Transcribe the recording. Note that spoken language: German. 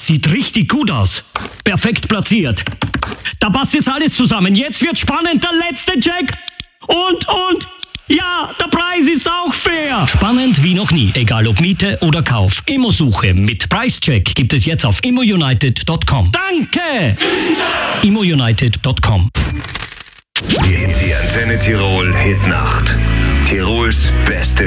Das sieht richtig gut aus. Perfekt platziert. Da passt jetzt alles zusammen. Jetzt wird spannend. Der letzte Check. Und. Ja, der Preis ist auch fair. Spannend wie noch nie. Egal ob Miete oder Kauf. Immosuche mit Preischeck gibt es jetzt auf immounited.com. Danke! immounited.com. Die Antenne Tirol Hitnacht. Tirols beste